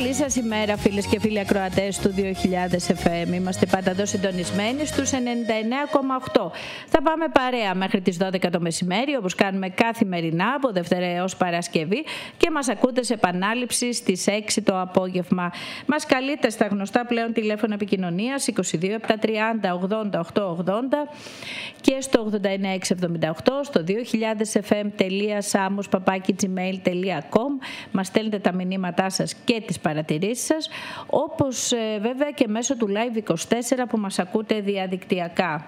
Καλή σας ημέρα, φίλες και φίλοι ακροατές του 2000 FM. Είμαστε πάντα εδώ συντονισμένοι στους 99,8. Θα πάμε παρέα μέχρι τις 12 το μεσημέρι, όπως κάνουμε καθημερινά από Δευτέρα έως Παρασκευή, και μας ακούτε σε επανάληψη στις 6 το απόγευμα. Μας καλείτε στα γνωστά πλέον τηλέφωνα επικοινωνίας 22 730 80 880 και στο 89678 στο 2000fm.samos@gmail.com. Μας στέλνετε τα μηνύματά σας και τις παρατηρήσεις σας, όπως βέβαια και μέσω του Live 24 που μας ακούτε διαδικτυακά.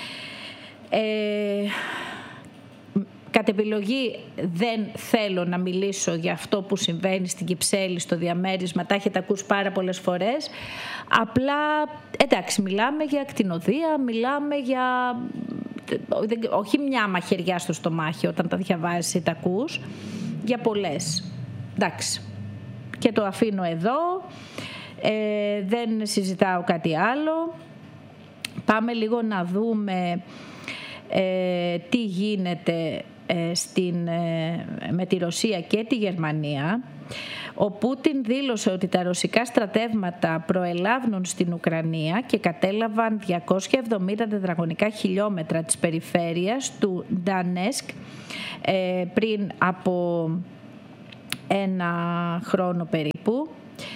Κατ' επιλογή δεν θέλω να μιλήσω για αυτό που συμβαίνει στην Κυψέλη στο διαμέρισμα, τα έχετε ακούσει πάρα πολλές φορές. Απλά, εντάξει, μιλάμε για ακτινοδία, μιλάμε για, όχι μια μαχαιριά στο στομάχι όταν τα διαβάζεις ή τα ακούς, για πολλές. Εντάξει, και το αφήνω εδώ, δεν συζητάω κάτι άλλο. Πάμε λίγο να δούμε τι γίνεται με τη Ρωσία και τη Γερμανία. Ο Πούτιν δήλωσε ότι τα ρωσικά στρατεύματα προελάβουν στην Ουκρανία και κατέλαβαν 270 τετραγωνικά χιλιόμετρα της περιφέρειας του Ντανέσκ πριν από ένα χρόνο περίπου,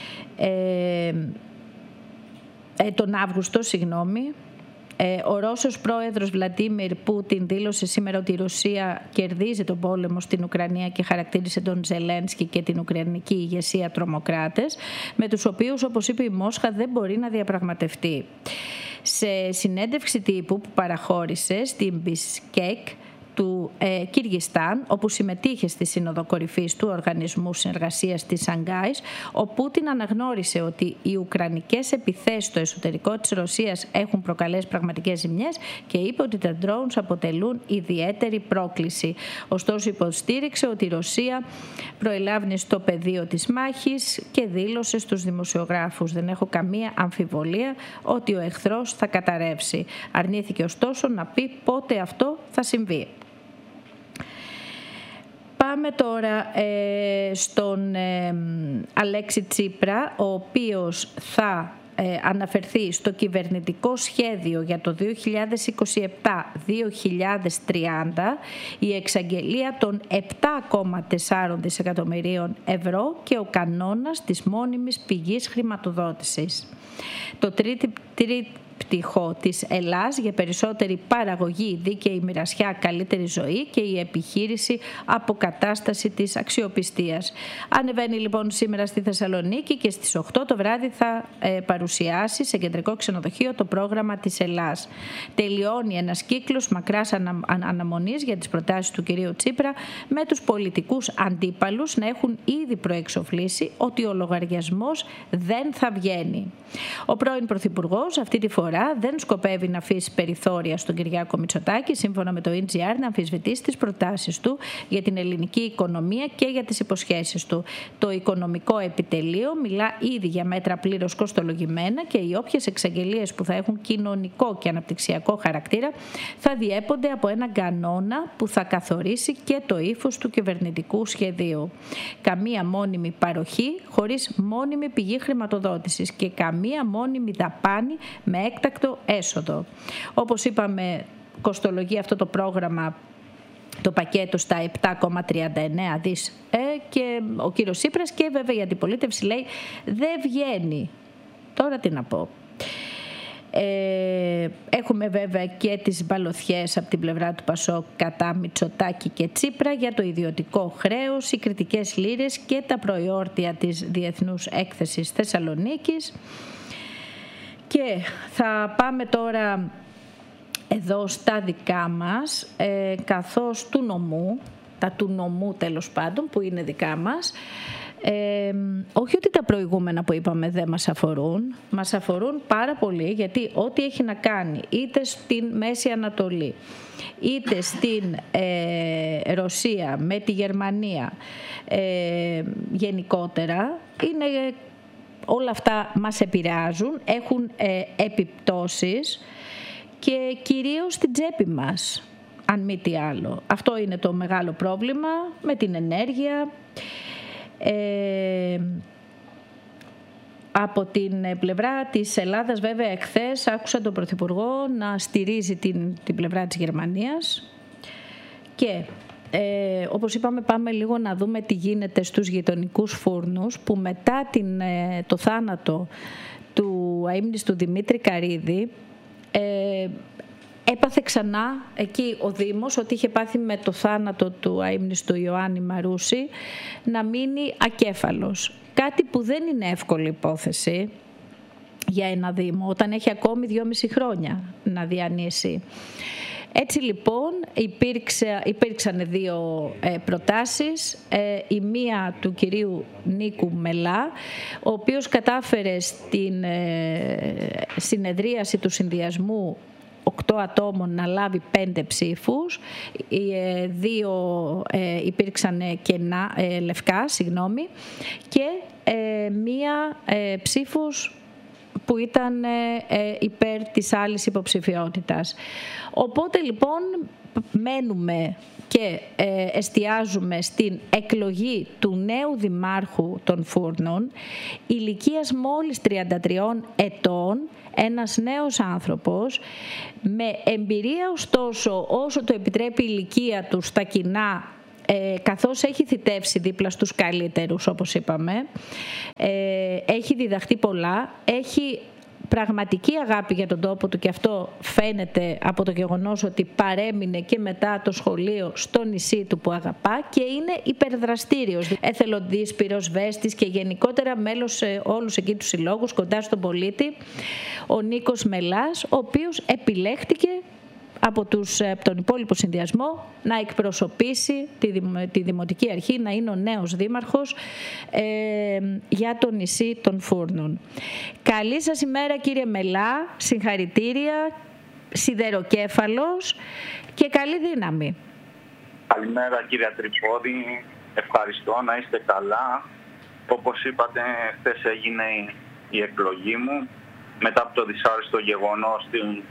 τον Αύγουστο, συγγνώμη. Ο Ρώσος πρόεδρος Βλαντίμιρ Πούτιν δήλωσε σήμερα ότι η Ρωσία κερδίζει τον πόλεμο στην Ουκρανία και χαρακτήρισε τον Ζελένσκι και την Ουκρανική ηγεσία τρομοκράτες, με τους οποίους, όπως είπε, η Μόσχα δεν μπορεί να διαπραγματευτεί. Σε συνέντευξη τύπου που παραχώρησε στην Μπισκέκ του Κυργιστάν, όπου συμμετείχε στη Σύνοδο Κορυφής του Οργανισμού Συνεργασίας της Σανγκάης, ο Πούτιν αναγνώρισε ότι οι ουκρανικές επιθέσεις στο εσωτερικό της Ρωσίας έχουν προκαλέσει πραγματικές ζημιές και είπε ότι τα drones αποτελούν ιδιαίτερη πρόκληση. Ωστόσο, υποστήριξε ότι η Ρωσία προελάβει στο πεδίο της μάχης και δήλωσε στους δημοσιογράφους: «Δεν έχω καμία αμφιβολία ότι ο εχθρός θα καταρρεύσει». Αρνήθηκε ωστόσο να πει πότε αυτό θα συμβεί. Πάμε τώρα στον Αλέξη Τσίπρα, ο οποίος θα αναφερθεί στο κυβερνητικό σχέδιο για το 2027-2030, η εξαγγελία των 7,4 δισεκατομμυρίων ευρώ και ο κανόνας της μόνιμης πηγής χρηματοδότησης. Το τρίπτυχο της Ελλάς για περισσότερη παραγωγή, δίκαιη μοιρασιά, καλύτερη ζωή και η επιχείρηση αποκατάσταση της αξιοπιστίας. Ανεβαίνει λοιπόν σήμερα στη Θεσσαλονίκη και στις 8 το βράδυ θα παρουσιάσει σε κεντρικό ξενοδοχείο το πρόγραμμα της Ελλάς. Τελειώνει ένας κύκλος μακράς αναμονής για τις προτάσεις του κυρίου Τσίπρα, με τους πολιτικούς αντίπαλους να έχουν ήδη προεξοφλήσει ότι ο λογαριασμός δεν θα βγαίνει. Ο πρώην Πρωθυπουργός αυτή τη φορά δεν σκοπεύει να αφήσει περιθώρια στον Κυριάκο Μητσοτάκη, σύμφωνα με το NGR, να αμφισβητήσει τις προτάσεις του για την ελληνική οικονομία και για τις υποσχέσεις του. Το οικονομικό επιτελείο μιλά ήδη για μέτρα πλήρως κοστολογημένα και οι όποιες εξαγγελίες που θα έχουν κοινωνικό και αναπτυξιακό χαρακτήρα θα διέπονται από έναν κανόνα που θα καθορίσει και το ύφος του κυβερνητικού σχεδίου. Καμία μόνιμη παροχή χωρίς μόνιμη πηγή χρηματοδότησης και καμία μόνιμη δαπάνη με έκτακτο έσοδο. Όπως είπαμε, κοστολογεί αυτό το πρόγραμμα, το πακέτο, στα 7,39 δις και ο κύριος Τσίπρας, και βέβαια η αντιπολίτευση λέει δεν βγαίνει. Τώρα τι να πω. Έχουμε βέβαια και τις μπαλωθιές από την πλευρά του Πασόκ κατά Μητσοτάκη και Τσίπρα για το ιδιωτικό χρέος, οι κριτικές λύρες και τα προϊόρτια της Διεθνούς Έκθεσης Θεσσαλονίκης. Και θα πάμε τώρα εδώ στα δικά μας, καθώς του νομού, τα του νομού τέλος πάντων που είναι δικά μας, όχι ότι τα προηγούμενα που είπαμε δεν μας αφορούν πάρα πολύ, γιατί ό,τι έχει να κάνει είτε στην Μέση Ανατολή είτε στην Ρωσία με τη Γερμανία γενικότερα, είναι, όλα αυτά μας επηρεάζουν, έχουν επιπτώσεις και κυρίως στην τσέπη μας, αν μη τι άλλο. Αυτό είναι το μεγάλο πρόβλημα με την ενέργεια. Από την πλευρά της Ελλάδας, βέβαια, εχθές άκουσα τον Πρωθυπουργό να στηρίζει την πλευρά της Γερμανίας και όπως είπαμε, πάμε λίγο να δούμε τι γίνεται στους γειτονικούς φούρνους που μετά το θάνατο του αείμνηστου Δημήτρη Καρύδη έπαθε ξανά εκεί ο Δήμος ότι είχε πάθει με το θάνατο του αείμνηστου Ιωάννη Μαρούση να μείνει ακέφαλος. Κάτι που δεν είναι εύκολη υπόθεση για ένα Δήμο όταν έχει ακόμη 2,5 χρόνια να διανύσει. Έτσι λοιπόν υπήρξαν δύο προτάσεις, η μία του κυρίου Νίκου Μελά, ο οποίος κατάφερε στην συνεδρίαση του συνδυασμού 8 ατόμων να λάβει 5 ψήφους, 2 υπήρξαν λευκά, και μία ψήφος που ήταν υπέρ της άλλης υποψηφιότητας. Οπότε λοιπόν μένουμε και εστιάζουμε στην εκλογή του νέου δημάρχου των Φούρνων, ηλικίας μόλις 33 ετών, ένας νέος άνθρωπος με εμπειρία, ωστόσο όσο το επιτρέπει η ηλικία του στα κοινά, καθώς έχει θητεύσει δίπλα στους καλύτερους, όπως είπαμε, έχει διδαχτεί πολλά, έχει πραγματική αγάπη για τον τόπο του και αυτό φαίνεται από το γεγονός ότι παρέμεινε και μετά το σχολείο στο νησί του που αγαπά και είναι υπερδραστήριος, εθελοντής, πυροσβέστης και γενικότερα μέλος σε όλους εκεί τους συλλόγους κοντά στον πολίτη, ο Νίκος Μελάς, ο οποίος επιλέχτηκε από τον υπόλοιπο συνδυασμό να εκπροσωπήσει τη Δημοτική Αρχή, να είναι ο νέος δήμαρχος για το νησί των Φούρνων. Καλή σας ημέρα, κύριε Μελά, συγχαρητήρια, σιδεροκέφαλος και καλή δύναμη. Καλημέρα, κύριε Τρυπόδη, ευχαριστώ, να είστε καλά. Όπως είπατε, χθες έγινε η εκλογή μου μετά από το δυσάρεστο γεγονός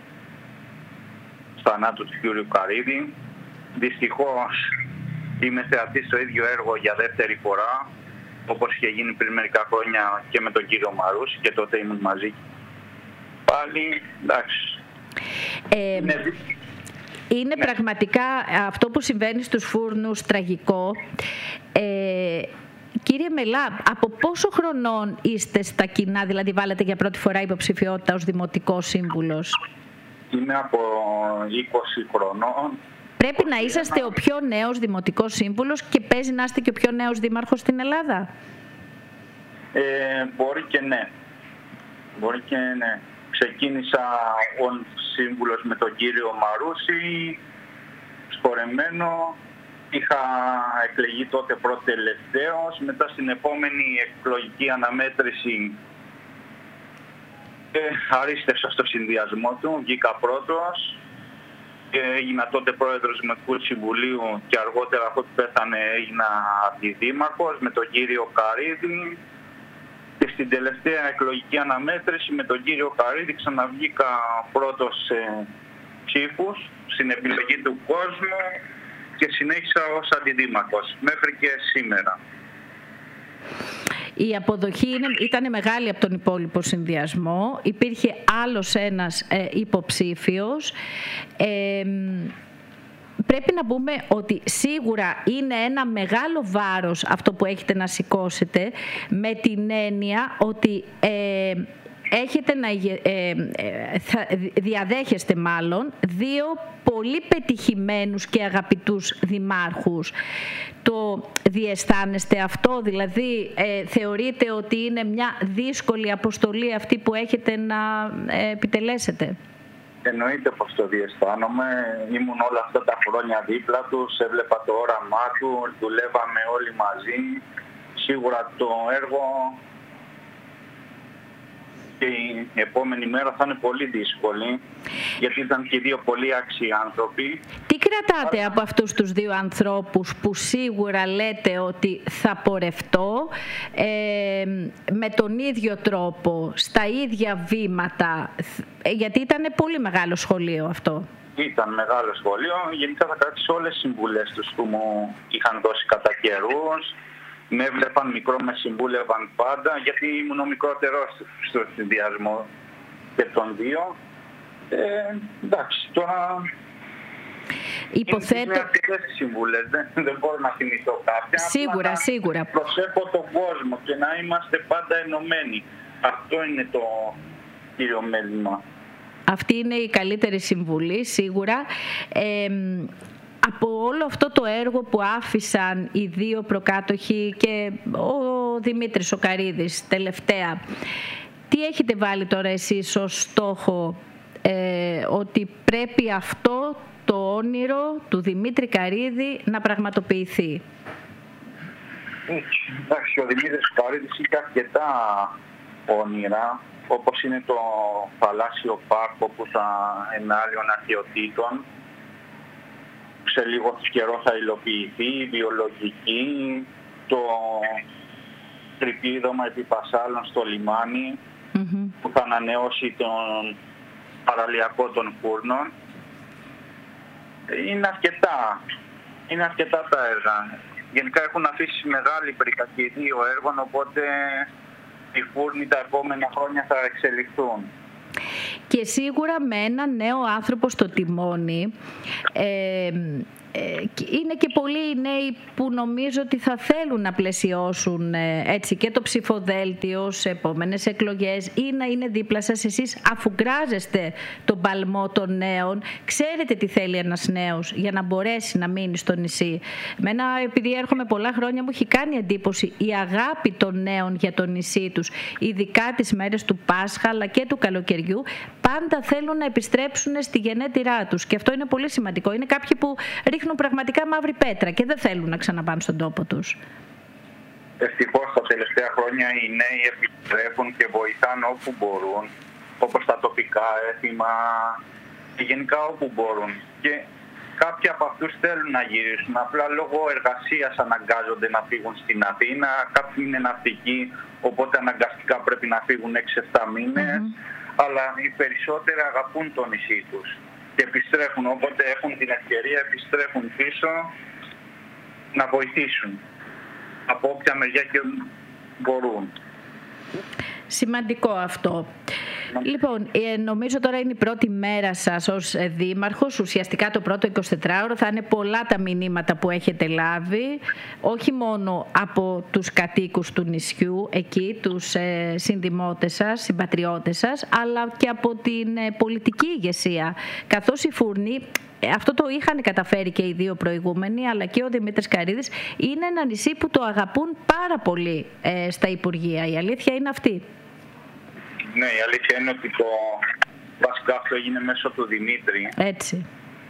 θανάτου του κ. Καρύδη. Δυστυχώς είμαι θεατής στο ίδιο έργο για δεύτερη φορά, όπως είχε γίνει πριν μερικά χρόνια και με τον κύριο Μαρούση, και τότε ήμουν μαζί πάλι. Εντάξει. Είναι πραγματικά αυτό που συμβαίνει στους Φούρνους τραγικό. Κύριε Μελά, από πόσο χρονών είστε στα κοινά, δηλαδή βάλετε για πρώτη φορά υποψηφιότητα ως Δημοτικός Σύμβουλος? Είμαι από 20 χρονών. Πρέπει να είσαστε ο πιο νέος Δημοτικός Σύμβουλος και παίζει να είστε και ο πιο νέος δήμαρχος στην Ελλάδα. Μπορεί και ναι. Μπορεί και ναι. Ξεκίνησα ως σύμβουλος με τον κύριο Μαρούση, σκορεμένο. Είχα εκλεγεί τότε πρώτο-τελευταίος. Μετά στην επόμενη εκλογική αναμέτρηση αρίστευσα στο συνδυασμό του, βγήκα πρώτος και έγινα τότε πρόεδρος του Δημοτικού Συμβουλίου και αργότερα, αφού πέθανε, έγινα αντιδήμαρχος με τον κύριο Καρύδη, και στην τελευταία εκλογική αναμέτρηση με τον κύριο Καρύδη ξαναβγήκα πρώτος σε ψήφους στην επιλογή του κόσμου και συνέχισα ως αντιδήμαρχος μέχρι και σήμερα. Η αποδοχή ήταν μεγάλη από τον υπόλοιπο συνδυασμό. Υπήρχε άλλος ένας υποψήφιος. Πρέπει να πούμε ότι σίγουρα είναι ένα μεγάλο βάρος αυτό που έχετε να σηκώσετε, με την έννοια ότι έχετε θα διαδέχεστε μάλλον δύο πολύ πετυχημένους και αγαπητούς δημάρχους. Το διαισθάνεστε αυτό, δηλαδή θεωρείτε ότι είναι μια δύσκολη αποστολή αυτή που έχετε να επιτελέσετε? Εννοείται πως το διαισθάνομαι. Ήμουν όλα αυτά τα χρόνια δίπλα τους, έβλεπα το όραμά του, δουλεύαμε όλοι μαζί. Σίγουρα το έργο και η επόμενη μέρα θα είναι πολύ δύσκολη, γιατί ήταν και δύο πολύ άξιοι άνθρωποι. Τι κρατάτε από αυτούς τους δύο ανθρώπους που σίγουρα λέτε ότι θα πορευτώ με τον ίδιο τρόπο, στα ίδια βήματα, γιατί ήταν πολύ μεγάλο σχολείο αυτό? Ήταν μεγάλο σχολείο. Γενικά θα κρατήσω όλες τις συμβουλές τους που μου είχαν δώσει κατά καιρούς. Με έβλεπαν μικρό, με συμβούλευαν πάντα, γιατί ήμουν ο μικρότερος στο συνδυασμό και των δύο. Εντάξει, τώρα... Υποθέτω... Είναι αρκετές συμβουλές, δεν μπορώ να θυμηθώ κάποια. Σίγουρα, σίγουρα. Προσέχω τον κόσμο και να είμαστε πάντα ενωμένοι. Αυτό είναι το κύριο μέλημα. Αυτή είναι η καλύτερη συμβουλή, σίγουρα. Από όλο αυτό το έργο που άφησαν οι δύο προκάτοχοι και ο Δημήτρης ο Καρύδης τελευταία, τι έχετε βάλει τώρα εσείς ως στόχο, ότι πρέπει αυτό το όνειρο του Δημήτρη Καρύδη να πραγματοποιηθεί? Εντάξει, ο Δημήτρης Καρύδης είχε αρκετά όνειρα, όπως είναι το θαλάσσιο πάρκο που θα ενάλλειων αρχαιοτήτων. Σε λίγο καιρό θα υλοποιηθεί, η βιολογική, το τρυπίδωμα επιπασάλων στο λιμάνι, που θα ανανεώσει τον παραλιακό των φούρνων. Είναι αρκετά τα έργα. Γενικά έχουν αφήσει μεγάλη περικακίδιο έργων, οπότε οι φούρνοι τα επόμενα χρόνια θα εξελιχθούν. Και σίγουρα με έναν νέο άνθρωπο στο τιμόνι, είναι και πολλοί νέοι που νομίζω ότι θα θέλουν να πλαισιώσουν έτσι και το ψηφοδέλτιο σε επόμενες εκλογές ή να είναι δίπλα σας. Εσείς αφουγκράζεστε τον παλμό των νέων, ξέρετε τι θέλει ένας νέος για να μπορέσει να μείνει στο νησί. Εμένα, επειδή έρχομαι πολλά χρόνια, μου έχει κάνει εντύπωση η αγάπη των νέων για το νησί τους, ειδικά τις μέρες του Πάσχα αλλά και του καλοκαιριού. Πάντα θέλουν να επιστρέψουν στη γενέτειρά τους και αυτό είναι πολύ σημαντικό. Είναι κάποιοι που ρίχνουν πραγματικά μαύρη πέτρα και δεν θέλουν να ξαναπάνε στον τόπο τους. Ευτυχώς τα τελευταία χρόνια οι νέοι επιστρέφουν και βοηθάνε όπου μπορούν, όπως τα τοπικά έθιμα και γενικά όπου μπορούν. Και κάποιοι από αυτούς θέλουν να γυρίσουν, απλά λόγω εργασίας αναγκάζονται να φύγουν στην Αθήνα. Κάποιοι είναι ναυτικοί, οπότε αναγκαστικά πρέπει να φύγουν 6-7 μήνες. Αλλά οι περισσότεροι αγαπούν το νησί τους και επιστρέφουν, όποτε έχουν την ευκαιρία επιστρέφουν πίσω να βοηθήσουν από όποια μεριά και μπορούν. Σημαντικό αυτό. Λοιπόν, νομίζω τώρα είναι η πρώτη μέρα σας ως δήμαρχος. Ουσιαστικά το πρώτο 24ωρο θα είναι πολλά τα μηνύματα που έχετε λάβει, όχι μόνο από τους κατοίκους του νησιού, εκεί τους συνδημότες σας, συμπατριώτες σας, αλλά και από την πολιτική ηγεσία. Καθώς οι φούρνοι, αυτό το είχαν καταφέρει και οι δύο προηγούμενοι, αλλά και ο Δημήτρης Καρύδης, είναι ένα νησί που το αγαπούν πάρα πολύ στα Υπουργεία. Η αλήθεια είναι αυτή. Ναι, η αλήθεια είναι ότι το βασικά αυτό έγινε μέσω του Δημήτρη. Έτσι.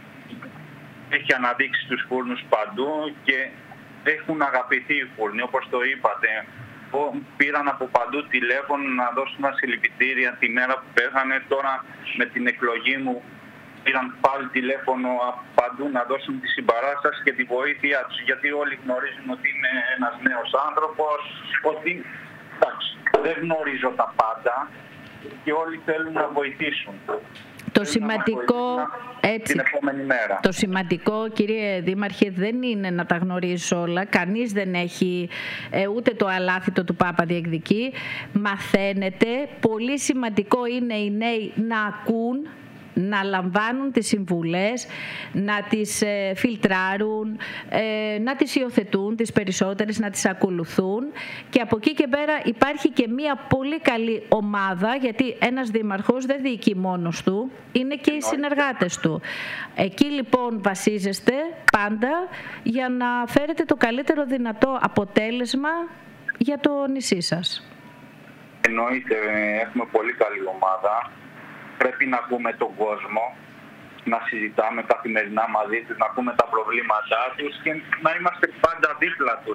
Έχει αναδείξει τους φούρνους παντού και έχουν αγαπηθεί οι φούρνοι, όπως το είπατε. Πήραν από παντού τηλέφωνο να δώσουν συλληπιτήρια τη μέρα που πέθανε. Τώρα με την εκλογή μου πήραν πάλι τηλέφωνο από παντού να δώσουν τη συμπαράσταση και τη βοήθειά τους. Γιατί όλοι γνωρίζουν ότι είναι ένας νέος άνθρωπος, ότι εντάξει, δεν γνωρίζω τα πάντα και όλοι θέλουν να βοηθήσουν. Το σημαντικό, έτσι, την επόμενη μέρα. Το σημαντικό, κύριε Δήμαρχε, δεν είναι να τα γνωρίζει όλα. Κανείς δεν έχει ούτε το αλάθητο του Πάπα διεκδικεί. Μαθαίνετε. Πολύ σημαντικό είναι οι νέοι να ακούν, να λαμβάνουν τις συμβουλές, να τις φιλτράρουν, να τις υιοθετούν τις περισσότερες, να τις ακολουθούν και από εκεί και πέρα υπάρχει και μια πολύ καλή ομάδα, γιατί ένας δήμαρχος δεν διοικεί μόνος του, είναι και οι συνεργάτες του. Εκεί λοιπόν βασίζεστε πάντα για να φέρετε το καλύτερο δυνατό αποτέλεσμα για το νησί σας. Εννοείται, έχουμε πολύ καλή ομάδα. Πρέπει να ακούμε τον κόσμο, να συζητάμε καθημερινά μαζί τους, να ακούμε τα προβλήματά τους και να είμαστε πάντα δίπλα τους.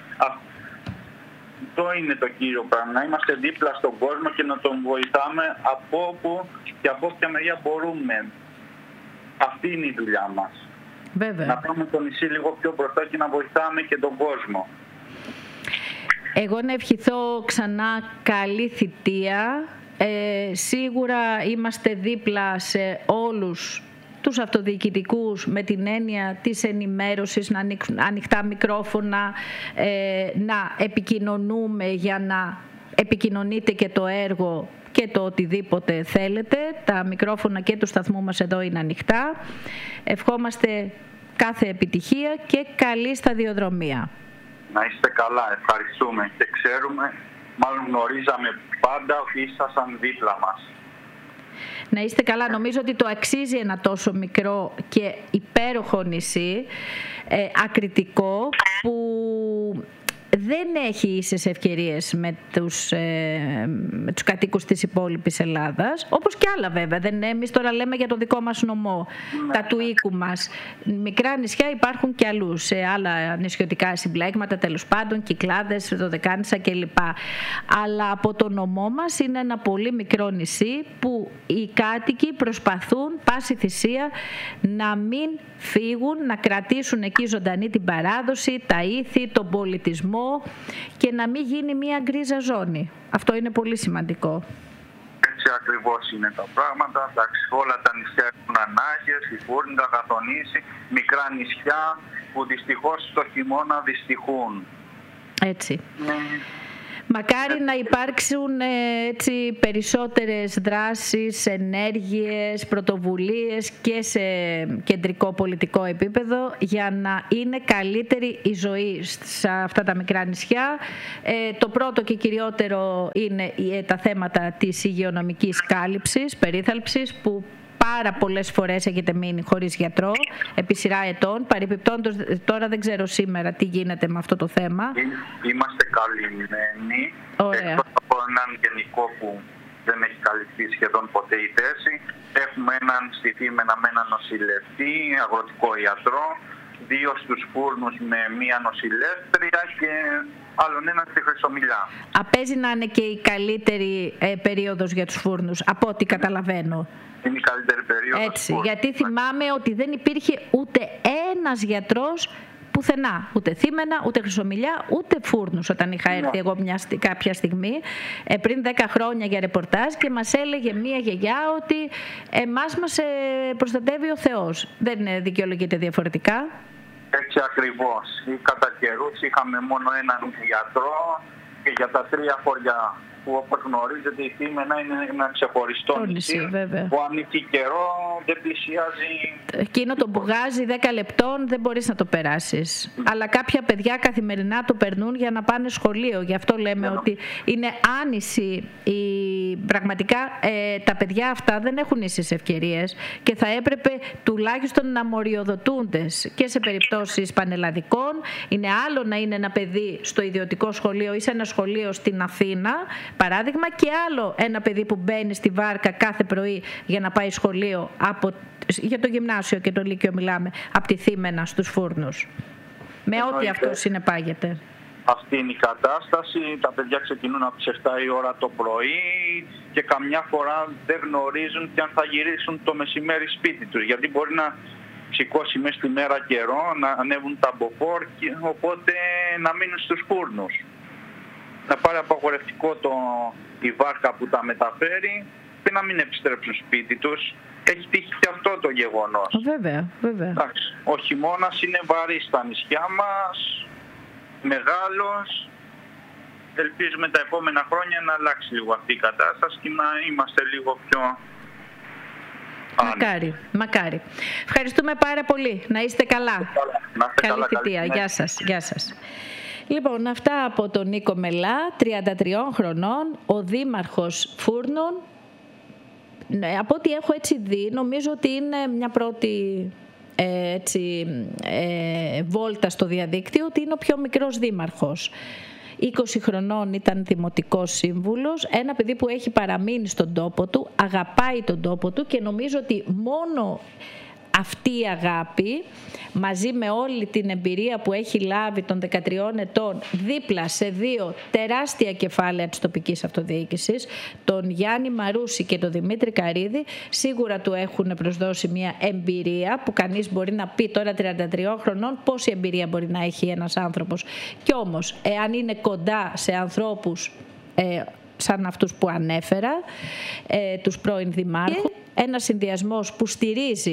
Αυτό είναι το κύριο πράγμα, να είμαστε δίπλα στον κόσμο και να τον βοηθάμε από όπου και από όποια μεριά μπορούμε. Αυτή είναι η δουλειά μας. Βέβαια. Να πάμε το νησί λίγο πιο μπροστά και να βοηθάμε και τον κόσμο. Εγώ να ευχηθώ ξανά καλή θητεία. Σίγουρα είμαστε δίπλα σε όλους τους αυτοδιοικητικούς με την έννοια της ενημέρωσης, να ανοίξουν ανοιχτά μικρόφωνα, να επικοινωνούμε για να επικοινωνείτε και το έργο και το οτιδήποτε θέλετε. Τα μικρόφωνα και του σταθμού μας εδώ είναι ανοιχτά. Ευχόμαστε κάθε επιτυχία και καλή σταδιοδρομία. Να είστε καλά, ευχαριστούμε και ξέρουμε, μάλλον γνωρίζαμε πάντα ότι ήσασταν δίπλα μας. Να είστε καλά, νομίζω ότι το αξίζει ένα τόσο μικρό και υπέροχο νησί, ακριτικό, που δεν έχει ίσες ευκαιρίες με τους κατοίκους της υπόλοιπης Ελλάδας, όπως και άλλα βέβαια. Εμείς τώρα λέμε για το δικό μας νομό, τα του οίκου μας. Μικρά νησιά υπάρχουν και αλλού, σε άλλα νησιωτικά συμπλέγματα, τέλος πάντων, Κυκλάδες, Δωδεκάνησα κλπ. Αλλά από το νομό μας είναι ένα πολύ μικρό νησί που οι κάτοικοι προσπαθούν πάση θυσία να μην φύγουν, να κρατήσουν εκεί ζωντανή την παράδοση, τα ήθη, τον πολιτισμό και να μην γίνει μια γκρίζα ζώνη. Αυτό είναι πολύ σημαντικό. Έτσι ακριβώς είναι τα πράγματα. Εντάξει, όλα τα νησιά έχουν ανάγκες, η Φούρνη, τα Καθονήσι, μικρά νησιά που δυστυχώς το χειμώνα δυστυχούν. Έτσι. Μακάρι να υπάρξουν έτσι περισσότερες δράσεις, ενέργειες, πρωτοβουλίες και σε κεντρικό πολιτικό επίπεδο για να είναι καλύτερη η ζωή σε αυτά τα μικρά νησιά. Το πρώτο και κυριότερο είναι τα θέματα της υγειονομικής κάλυψης, περίθαλψης, που πάρα πολλές φορές έχετε μείνει χωρίς γιατρό επί σειρά ετών. Παρεπιπτόντως, τώρα δεν ξέρω σήμερα τι γίνεται με αυτό το θέμα. Είμαστε καλυμμένοι. Εκτός από έναν γενικό που δεν έχει καλυφθεί σχεδόν ποτέ η θέση. Έχουμε έναν στη Θήμενα με έναν νοσηλευτή, αγροτικό ιατρό, 2 στους Φούρνους με μία νοσηλεύτρια και άλλον έναν στη Χρυσομιλιά. Παίζει να είναι και η καλύτερη περίοδος για τους Φούρνους, από ό,τι καταλαβαίνω. Είναι η καλύτερη περίοδος. Έτσι, γιατί θυμάμαι ότι δεν υπήρχε ούτε ένας γιατρός πουθενά. Ούτε Θήμενα, ούτε Χρυσομιλιά, ούτε Φούρνους όταν είχα έρθει εγώ κάποια στιγμή πριν 10 χρόνια για ρεπορτάζ και μας έλεγε μία γιαγιά ότι εμάς μας προστατεύει ο Θεός. Δεν δικαιολογείται διαφορετικά. Έτσι ακριβώς. Κατά καιρούς είχαμε μόνο έναν γιατρό και για τα 3 χωριά, που όπως γνωρίζετε η Θήμενα είναι ένα ξεχωριστό νησί που ανήκει καιρό, δεν πλησιάζει. Εκείνο το μπουγάζι 10 λεπτών δεν μπορείς να το περάσεις. Αλλά κάποια παιδιά καθημερινά το περνούν για να πάνε σχολείο. Γι' αυτό λέμε ότι είναι άνηση. Πραγματικά τα παιδιά αυτά δεν έχουν ίσες ευκαιρίες και θα έπρεπε τουλάχιστον να μοριοδοτούνται και σε περιπτώσεις πανελλαδικών. Είναι άλλο να είναι ένα παιδί στο ιδιωτικό σχολείο ή σε ένα σχολείο στην Αθήνα, παράδειγμα, και άλλο ένα παιδί που μπαίνει στη βάρκα κάθε πρωί για να πάει σχολείο, για το γυμνάσιο και το λύκειο μιλάμε, από τη Θήμενα στους Φούρνους. Με ό,τι αυτό συνεπάγεται. Αυτή είναι η κατάσταση. Τα παιδιά ξεκινούν από τις 7 η ώρα το πρωί και καμιά φορά δεν γνωρίζουν και αν θα γυρίσουν το μεσημέρι σπίτι τους. Γιατί μπορεί να σηκώσει μέσα στη μέρα καιρό, να ανέβουν τα μποφόρ, οπότε να μείνουν στους Φούρνους. Να πάρει απαγορευτικό η βάρκα που τα μεταφέρει και να μην επιστρέψουν σπίτι τους. Έχει τύχει και αυτό το γεγονός. Βέβαια, βέβαια. Εντάξει, ο χειμώνας είναι βαρύς στα νησιά μας, μεγάλος. Ελπίζουμε τα επόμενα χρόνια να αλλάξει λίγο αυτή η κατάσταση και να είμαστε λίγο πιο... Μακάρι, μακάρι. Ευχαριστούμε πάρα πολύ. Να είστε καλά. Καλή θητεία. Γεια σας. Γεια σας. Λοιπόν, αυτά από τον Νίκο Μελά, 33 χρονών, ο δήμαρχος Φούρνων. Από ό,τι έχω έτσι δει, νομίζω ότι είναι μια πρώτη βόλτα στο διαδίκτυο, ότι είναι ο πιο μικρός δήμαρχος. 20 χρονών ήταν δημοτικός σύμβουλος, ένα παιδί που έχει παραμείνει στον τόπο του, αγαπάει τον τόπο του και νομίζω ότι μόνο αυτή η αγάπη, μαζί με όλη την εμπειρία που έχει λάβει των 13 ετών δίπλα σε 2 τεράστια κεφάλαια της τοπικής αυτοδιοίκησης, τον Γιάννη Μαρούση και τον Δημήτρη Καρίδη, σίγουρα του έχουν προσδώσει μια εμπειρία που κανείς μπορεί να πει τώρα 33 χρονών πόση εμπειρία μπορεί να έχει ένας άνθρωπος. Κι όμως, εάν είναι κοντά σε ανθρώπους σαν αυτούς που ανέφερα, τους πρώην δημάρχους, ένας συνδυασμός που στηρίζει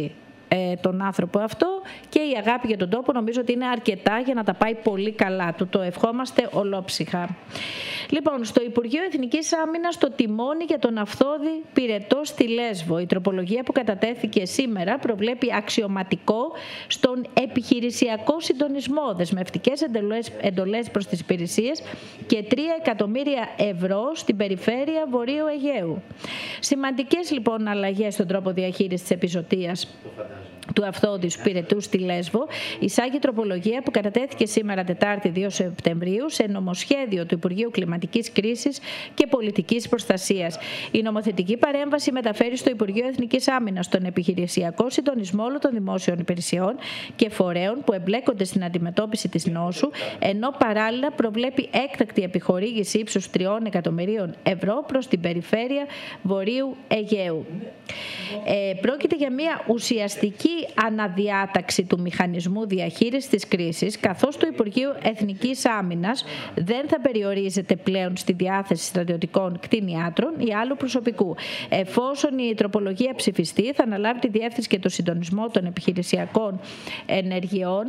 τον άνθρωπο αυτό, και η αγάπη για τον τόπο νομίζω ότι είναι αρκετά για να τα πάει πολύ καλά. Του το ευχόμαστε ολόψυχα. Λοιπόν, στο Υπουργείο Εθνικής Άμυνας το τιμόνι για τον Αυθόδη Πυρετό στη Λέσβο. Η τροπολογία που κατατέθηκε σήμερα προβλέπει αξιωματικό στον επιχειρησιακό συντονισμό, δεσμευτικές εντολές προς τις υπηρεσίες και 3 εκατομμύρια ευρώ στην περιφέρεια Βορείου Αιγαίου. Σημαντικές λοιπόν αλλαγές στον τρόπο διαχείρισης της επιζωτίας του Αυθόδη Πυρετού στη Λέσβο εισάγει τροπολογία που κατατέθηκε σήμερα Τετάρτη 2 Σεπτεμβρίου σε νομοσχέδιο του Υπουργείου Κλιματικής Κρίσης και Πολιτικής Προστασίας. Η νομοθετική παρέμβαση μεταφέρει στο Υπουργείο Εθνικής Άμυνας τον επιχειρησιακό συντονισμό όλων των δημόσιων υπηρεσιών και φορέων που εμπλέκονται στην αντιμετώπιση της νόσου, ενώ παράλληλα προβλέπει έκτακτη επιχορήγηση ύψους 3 εκατομμυρίων ευρώ προς την περιφέρεια Βορείου Αιγαίου. Πρόκειται για μια ουσιαστική αναδιάταξη του μηχανισμού διαχείρισης της κρίσης, καθώς το Υπουργείο Εθνικής Άμυνας δεν θα περιορίζεται πλέον στη διάθεση στρατιωτικών κτηνιάτρων ή άλλου προσωπικού. Εφόσον η τροπολογία ψηφιστεί, θα αναλάβει τη διεύθυνση και το συντονισμό των επιχειρησιακών ενεργειών,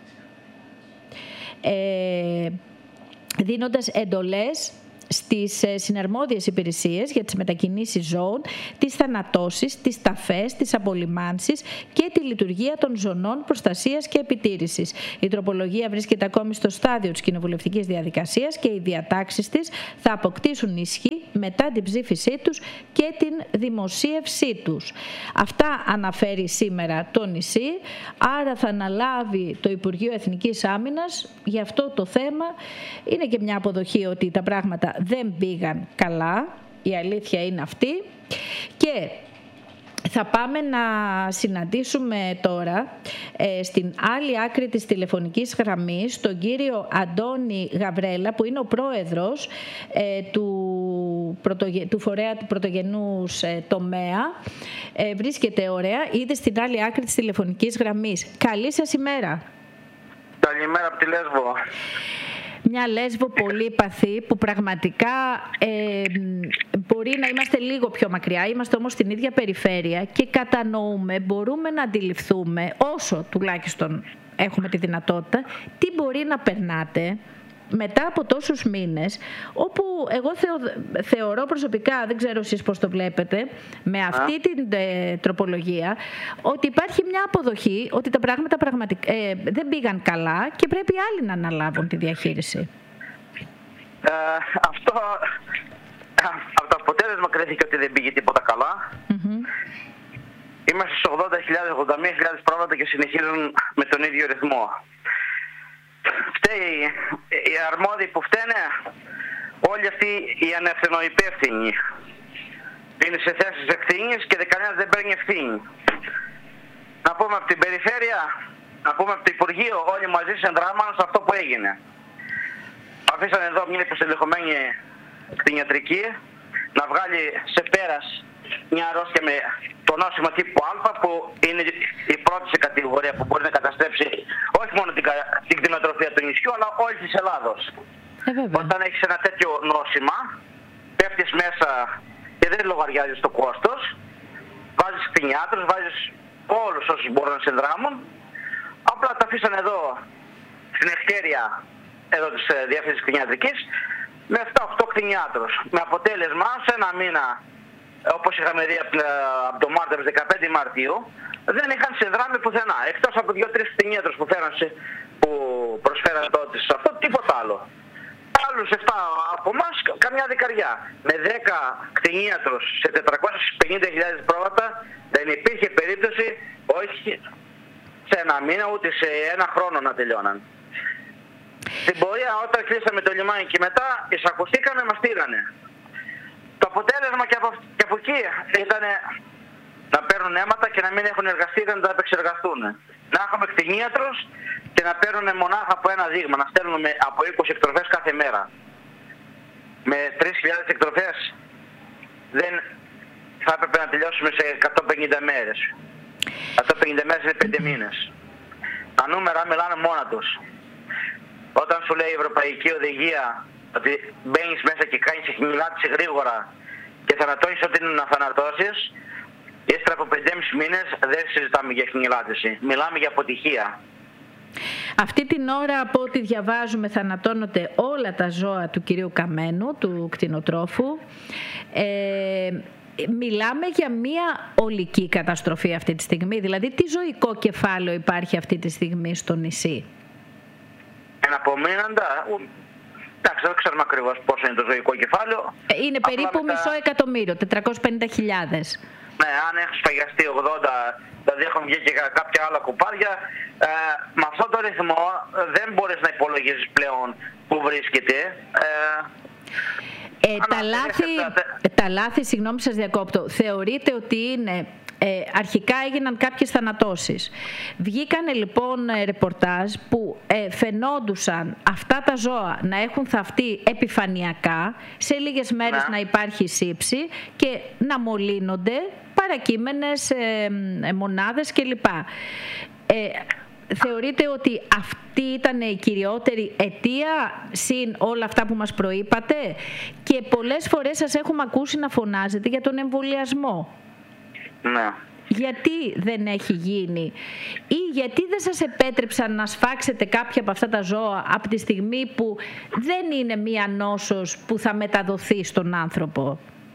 δίνοντας εντολές στις συναρμόδιες υπηρεσίες για τις μετακινήσεις ζώων, τις θανατώσεις, τις ταφές, τις απολυμάνσεις και τη λειτουργία των ζωνών προστασίας και επιτήρησης. Η τροπολογία βρίσκεται ακόμη στο στάδιο της κοινοβουλευτικής διαδικασίας και οι διατάξεις της θα αποκτήσουν ισχύ μετά την ψήφισή τους και την δημοσίευσή τους. Αυτά αναφέρει σήμερα το νησί, άρα θα αναλάβει το Υπουργείο Εθνικής Άμυνας για αυτό το θέμα. Είναι και μια αποδοχή ότι τα πράγματα δεν πήγαν καλά, η αλήθεια είναι αυτή, και θα πάμε να συναντήσουμε τώρα στην άλλη άκρη της τηλεφωνικής γραμμής τον κύριο Αντώνη Γαβρέλα, που είναι ο πρόεδρος του φορέα του πρωτογενούς τομέα. Βρίσκεται ωραία, ήδη στην άλλη άκρη της τηλεφωνικής γραμμής. Καλή σας ημέρα. Καλημέρα από τη Λέσβο. Μια Λέσβο πολύ παθή, που πραγματικά μπορεί να είμαστε λίγο πιο μακριά, είμαστε όμως στην ίδια περιφέρεια και κατανοούμε, μπορούμε να αντιληφθούμε, όσο τουλάχιστον έχουμε τη δυνατότητα, τι μπορεί να περνάτε μετά από τόσους μήνες, όπου εγώ θεωρώ προσωπικά, δεν ξέρω εσείς πώς το βλέπετε, με αυτή την τροπολογία, ότι υπάρχει μια αποδοχή ότι τα πράγματα δεν πήγαν καλά και πρέπει άλλοι να αναλάβουν τη διαχείριση. Αυτό από το αποτέλεσμα κρίθηκε ότι δεν πήγε τίποτα καλά. Είμαστε στους 80.000-81.000 πρόβατα και συνεχίζουν με τον ίδιο ρυθμό. Φταίει οι αρμόδιοι που φταίνε, όλοι αυτοί οι ανευθυνοϊπεύθυνοι είναι σε θέσεις ευθύνης και κανένας δεν παίρνει ευθύνη. Να πούμε από την περιφέρεια, να πούμε από το Υπουργείο, όλοι μαζί συνδράμαν σε αυτό που έγινε. Αφήσανε εδώ μια υποστελεχωμένη κτηνιατρική να βγάλει σε πέρας μια αρρώστια με το νόσημα τύπου Α, που είναι η πρώτη σε κατηγορία που μπορεί να καταστρέψει όχι μόνο την κτηνοτροφία του νησιού, αλλά όλη της Ελλάδος. Όταν έχεις ένα τέτοιο νόσημα, πέφτεις μέσα και δεν λογαριάζεις το κόστος, βάζεις κτηνιάτρους, βάζεις όλους όσους μπορούν να συνδράμουν, απλά τα αφήσανε εδώ στην ευκαιρία εδώ της διεύθυνσης κτηνιατρικής με 7-8 κτηνιάτρους. Με αποτέλεσμα σε ένα μήνα, όπως είχαμε δει από το Μάρτιο, 15 Μαρτίου, δεν είχαν συνδράμει πουθενά. Εκτός από 2-3 κτηνίατρους που προσφέραν τότε σε αυτό, τίποτα άλλο. Άλλους 7 από εμάς, καμιά δεκαριά. Με 10 κτηνίατρους σε 450.000 πρόβατα δεν υπήρχε περίπτωση, όχι σε ένα μήνα, ούτε σε ένα χρόνο να τελειώναν. Στην πορεία, όταν κλείσαμε το λιμάνι και μετά, εισακουστήκανε, μας στείλανε. Το αποτέλεσμα και από εκεί ήταν να παίρνουν αίματα και να μην έχουν εργαστεί, δεν τα επεξεργαστούν. Να έχουμε κτηνίατρους και να παίρνουν μονάχα από ένα δείγμα, να στέλνουμε από 20 εκτροφές κάθε μέρα. Με 3.000 εκτροφές δεν θα έπρεπε να τελειώσουμε σε 150 μέρες. 150 μέρες είναι 5 μήνες. Τα νούμερα μιλάνε μόνα τους. Όταν σου λέει η Ευρωπαϊκή Οδηγία ότι μπαίνεις μέσα και κάνεις χνηλάτιση γρήγορα και θανατώνεις ό,τι είναι να θανατώσεις, Ύστερα από 5,5 μήνες δεν συζητάμε για χνηλάτιση, μιλάμε για αποτυχία. Αυτή την ώρα, από ό,τι διαβάζουμε, θανατώνονται όλα τα ζώα του κυρίου Καμένου, του κτηνοτρόφου. Μιλάμε για μια ολική καταστροφή αυτή τη στιγμή. Δηλαδή, τι ζωικό κεφάλαιο υπάρχει αυτή τη στιγμή στο νησί? Εναπομείναντα, εντάξει, δεν ξέρουμε ακριβώς πόσο είναι το ζωικό κεφάλαιο. Είναι περίπου 500.000, 450.000. Ναι, αν έχουν σφαγιαστεί 80, δηλαδή έχουν βγει και κάποια άλλα κουπάρια, με αυτόν τον ρυθμό δεν μπορείς να υπολογίζεις πλέον που βρίσκεται. Τα λάθη, συγγνώμη σας διακόπτω, θεωρείτε ότι είναι... αρχικά έγιναν κάποιες θανατώσεις. Βγήκανε λοιπόν ρεπορτάζ που φαινόντουσαν αυτά τα ζώα να έχουν θαυτεί επιφανειακά, σε λίγες μέρες να υπάρχει σύψη και να μολύνονται παρακείμενες μονάδες κλπ. Θεωρείτε ότι αυτή ήταν η κυριότερη αιτία συν όλα αυτά που μας προείπατε? Και πολλές φορές σας έχουμε ακούσει να φωνάζετε για τον εμβολιασμό. Ναι. Γιατί δεν έχει γίνει ή γιατί δεν σας επέτρεψαν να σφάξετε κάποια από αυτά τα ζώα από τη στιγμή που δεν είναι μία νόσος που θα μεταδοθεί στον άνθρωπο?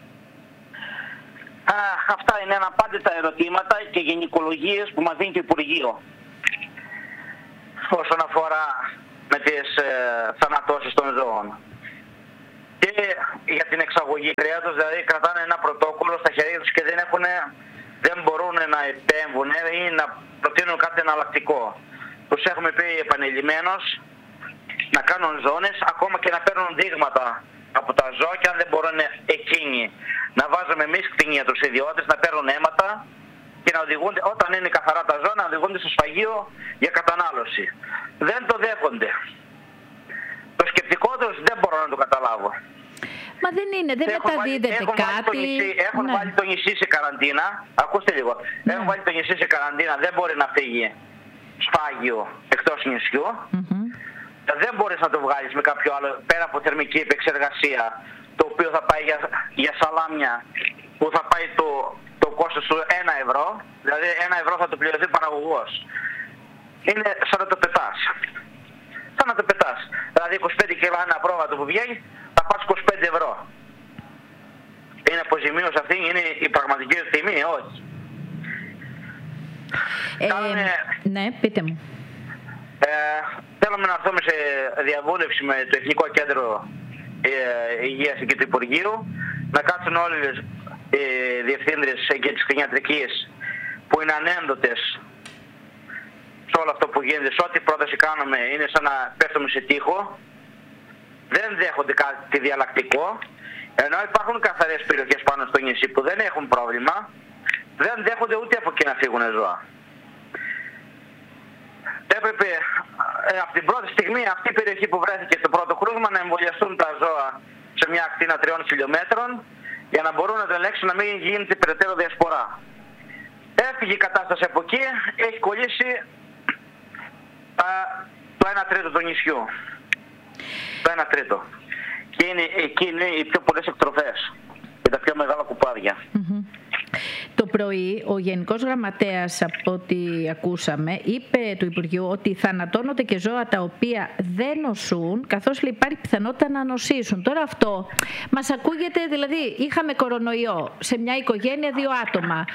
Αυτά είναι αναπάντητα ερωτήματα και γενικολογίες που μας δίνει το Υπουργείο όσον αφορά με τις θανατώσεις των ζώων. Και για την εξαγωγή κρέατος, δηλαδή κρατάνε ένα πρωτόκολλο στα χέρια τους και δεν μπορούν να επέμβουν ή να προτείνουν κάτι εναλλακτικό. Τους έχουμε πει επανειλημμένως να κάνουν ζώνες, ακόμα και να παίρνουν δείγματα από τα ζώα, και αν δεν μπορούν εκείνοι να βάζουμε εμείς κτηνίατρους ιδιώτες να παίρνουν αίματα και να οδηγούνται, όταν είναι καθαρά τα ζώα, να οδηγούνται στο σφαγείο για κατανάλωση. Δεν το δέχονται. Το σκεπτικό τους δεν μπορώ να το καταλάβω. Μα δεν είναι, δεν μεταδίδεται κάτι. Έχουν βάλει το νησί σε καραντίνα. Ακούστε λίγο. Ναι. Έχουν βάλει το νησί σε καραντίνα. Δεν μπορεί να φύγει σφάγιο εκτός νησιού. Δεν μπορείς να το βγάλεις με κάποιο άλλο πέρα από θερμική επεξεργασία, το οποίο θα πάει για σαλάμια, που θα πάει το κόστος του 1 ευρώ. Δηλαδή 1 ευρώ θα το πληρωθεί παραγωγός. Είναι σαν να το πετάς. Σαν να το πετάς. Δηλαδή 25 κιλά ένα πρόβατο που βγαίνει, θα πας 25 ευρώ. Είναι αποζημίωση αυτή, είναι η πραγματική τιμή, όχι. Ναι, πείτε μου. Θέλουμε να έρθουμε σε διαβούλευση με το Εθνικό Κέντρο Υγείας και του Υπουργείου, να κάτσουν όλες οι διευθύντριες και της κτηνιατρικής που είναι ανένδοτες σε όλο αυτό που γίνεται, σε ό,τι πρόταση κάνουμε είναι σαν να πέφτουμε σε τοίχο. Δεν δέχονται κάτι διαλλακτικό, ενώ υπάρχουν καθαρές περιοχές πάνω στο νησί που δεν έχουν πρόβλημα, δεν δέχονται ούτε από εκεί να φύγουν ζώα. Έπρεπε από την πρώτη στιγμή αυτή η περιοχή που βρέθηκε το πρώτο κρούσμα να εμβολιαστούν τα ζώα σε μια ακτίνα 3 χιλιόμετρων για να μπορούν να το ελέγξουν, να μην γίνεται περαιτέρω διασπορά. Έφυγε η κατάσταση από εκεί, έχει κολλήσει το 1 τρίτο του νησιού. Το 1 τρίτο. Και εκεί είναι οι πιο πολλές εκτροφές και τα πιο μεγάλα κουπάδια. Το πρωί ο Γενικός Γραμματέας, από ό,τι ακούσαμε, είπε του Υπουργείου ότι θανατώνονται και ζώα τα οποία δεν νοσούν, καθώς υπάρχει πιθανότητα να νοσήσουν. Τώρα αυτό μας ακούγεται, δηλαδή είχαμε κορονοϊό σε μια οικογένεια 2 άτομα.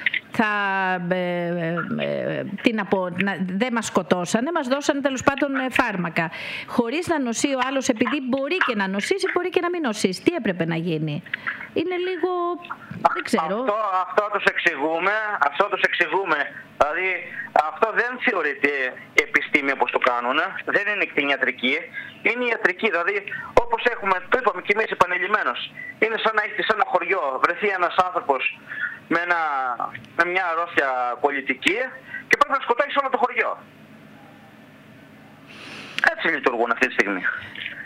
Δεν μας σκοτώσανε, μας δώσανε τέλος πάντων φάρμακα. Χωρίς να νοσεί ο άλλος, επειδή μπορεί και να νοσήσει, μπορεί και να μην νοσήσει. Τι έπρεπε να γίνει? Είναι λίγο... δεν ξέρω. Αυτό τους εξηγούμε. Δηλαδή αυτό δεν θεωρείται επιστήμη όπως το κάνουν. Δεν είναι κτηνιατρική. Είναι ιατρική. Δηλαδή όπως το είπαμε και εμείς επανειλημμένως. Είναι σαν να έχεις σε ένα χωριό βρεθεί ένας άνθρωπος με μια αρρώστια κολλητική και πρέπει να σκοτώσεις όλο το χωριό. Έτσι λειτουργούν αυτή τη στιγμή.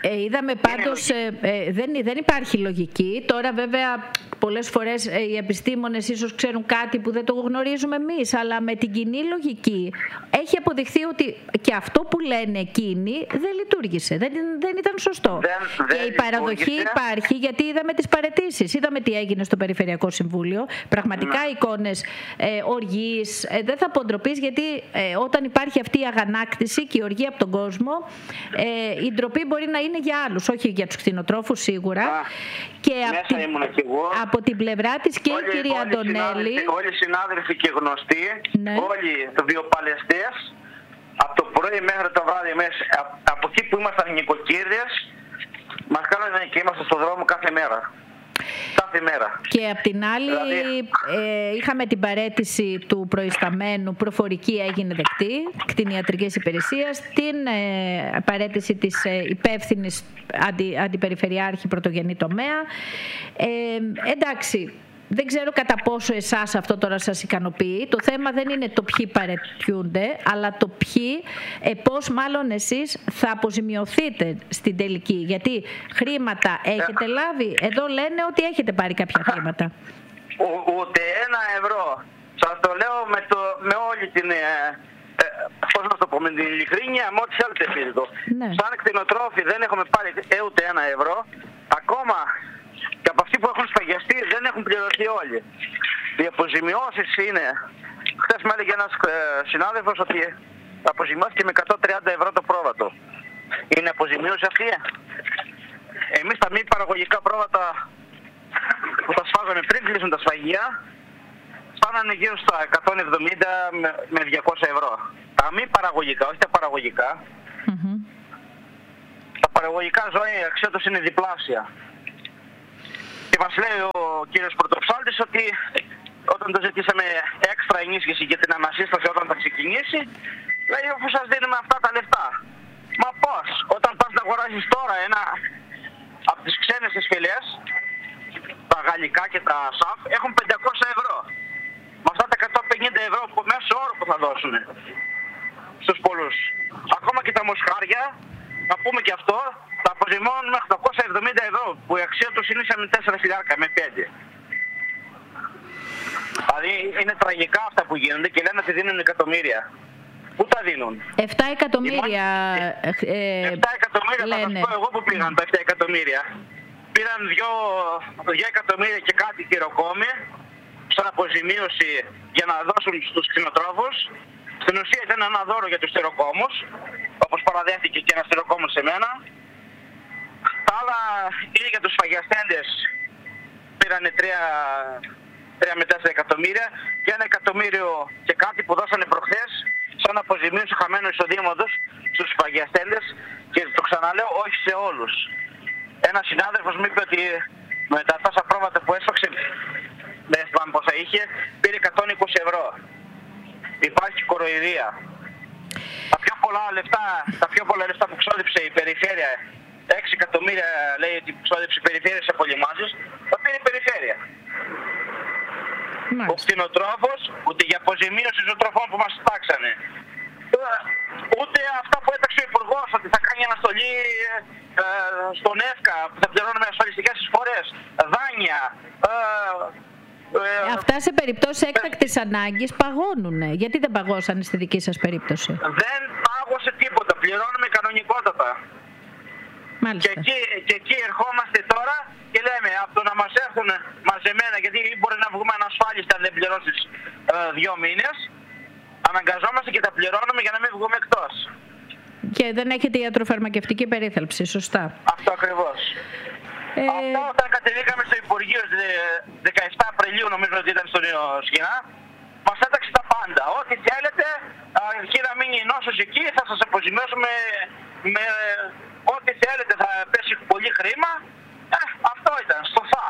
Είδαμε πάντως, δεν υπάρχει λογική. Τώρα βέβαια πολλές φορές οι επιστήμονες ίσως ξέρουν κάτι που δεν το γνωρίζουμε εμείς, αλλά με την κοινή λογική έχει αποδειχθεί ότι και αυτό που λένε εκείνοι δεν λειτουργήσε, δεν ήταν σωστό. Και η παραδοχή υπάρχει, γιατί είδαμε τις παραιτήσεις, είδαμε τι έγινε στο Περιφερειακό Συμβούλιο, πραγματικά εικόνες οργής, δεν θα πω ντροπής, γιατί όταν υπάρχει αυτή η αγανάκτηση και η οργή από τον κόσμο, η ντροπή μπορεί να είναι για άλλους, όχι για τους κτηνοτρόφους σίγουρα. Και από την πλευρά της και η κυρία Αντωνέλη. Όλοι οι συνάδελφοι και γνωστοί, όλοι οι βιοπαλαιστές, από το πρωί μέχρι το βράδυ, από εκεί που ήμασταν νοικοκύρες, μας κάνανε και είμαστε στον δρόμο κάθε μέρα. Κάθε μέρα. Και απ' την άλλη είχαμε την παραίτηση του προϊσταμένου, προφορική έγινε δεκτή, κτηνιατρικής υπηρεσίας, την παραίτηση της υπεύθυνης αντιπεριφερειάρχη πρωτογενή τομέα. Εντάξει, δεν ξέρω κατά πόσο εσάς αυτό τώρα σας ικανοποιεί. Το θέμα δεν είναι το ποιοι παραιτιούνται, αλλά το πώς μάλλον εσείς θα αποζημιωθείτε στην τελική. Γιατί χρήματα έχετε λάβει. Εδώ λένε ότι έχετε πάρει κάποια χρήματα. Ούτε €1. Σας το λέω με όλη την... πώς να το πω, με την ειλικρίνεια, με ό,τι θέλετε πείτε. Σαν κτηνοτρόφοι δεν έχουμε πάρει ούτε €1. Ακόμα και από αυτοί που έχουν σφαγιαστεί δεν έχουν πληρωθεί όλοι. Οι αποζημιώσεις είναι... Χθες με έλεγε ένας συνάδελφος ότι αποζημιώθηκε με €130 το πρόβατο. Είναι αποζημίωση αυτή? Εμείς τα μη παραγωγικά πρόβατα που τα σφάζαμε πριν κλείσουν τα σφαγεία, φτάνανε γύρω στα 170 με €200. Τα μη παραγωγικά, όχι τα παραγωγικά. Τα παραγωγικά ζώα η αξία τους είναι διπλάσια. Και μας λέει ο κύριος Πρωτοψάλτης ότι όταν το ζητήσαμε έξτρα ενίσχυση για την ανασύσταση όταν θα ξεκινήσει, λέει αφού σας δίνουμε αυτά τα λεφτά. Μα πώς, όταν πας να αγοράσεις τώρα ένα από τις ξένες τις φυλές, τα γαλλικά και τα ΣΑΦ έχουν €500. Με αυτά τα €150 που μέσω όρο που θα δώσουν στους πολλούς. Ακόμα και τα μοσχάρια, να πούμε και αυτό, τα αποζημιώνουν μέχρι €870, που η αξία τους είναι με 4.000, με 5. Δηλαδή είναι τραγικά αυτά που γίνονται και λένε ότι δίνουν εκατομμύρια. Πού τα δίνουν? 7 εκατομμύρια 7 εκατομμύρια θα σας πω εγώ που πήγαν τα 7 εκατομμύρια. Πήραν 2 εκατομμύρια και κάτι κυροκόμοι σαν αποζημίωση για να δώσουν στους κτηνοτρόφους. Στην ουσία ήταν ένα δώρο για τους τυροκόμους, όπως παραδέχτηκε και ένας τυροκόμος σε μένα. Τα άλλα είναι για τους σφαγιαστέντες, πήρανε 3 με 4 εκατομμύρια και 1 εκατομμύριο και κάτι που δώσανε προχθές σαν αποζημίωση χαμένου εισοδήματος στους σφαγιαστέντες, και το ξαναλέω, όχι σε όλους. Ένας συνάδελφος μου είπε ότι με τα τόσα πρόβατα που έσφαξε, δεν θυμάμαι πόσα είχε, πήρε €120. Υπάρχει κοροϊδία. Τα πιο πολλά λεφτά που ξόδεψε η περιφέρεια, 6 εκατομμύρια λέει ότι ξόδεψε η περιφέρεια σε απολυμάνσεις, θα πήρε η περιφέρεια. Ο κτηνοτρόφος, ούτε για αποζημίωση ζωοτροφών που μας τάξανε. Ούτε αυτά που έταξε ο Υπουργός, ότι θα κάνει αναστολή στον ΕΦΚΑ, που θα πληρώνουμε ασφαλιστικές εισφορές, δάνεια. Αυτά σε περιπτώσεις έκτακτης ανάγκης παγώνουνε. Γιατί δεν παγώσανε στη δική σας περίπτωση? Δεν πάγωσε τίποτα. Πληρώνουμε κανονικότατα. Μάλιστα. Και εκεί ερχόμαστε τώρα και λέμε από το να μας έρθουν μαζεμένα, γιατί μπορεί να βγούμε ανασφάλιστα αν δεν πληρώσεις 2 μήνες, αναγκαζόμαστε και τα πληρώνουμε για να μην βγούμε εκτός. Και δεν έχετε ιατροφαρμακευτική περίθαλψη, σωστά? Αυτό ακριβώς. Αυτό όταν κατεβήκαμε στο Υπουργείο 17 Απριλίου, νομίζω ότι ήταν στο Σκηνά, μας έταξε τα πάντα. Ό,τι θέλετε, αρκεί να μείνει η νόσος εκεί, θα σας αποζημιώσουμε με ό,τι θέλετε, θα πέσει πολύ χρήμα. Αυτό ήταν, στοφά.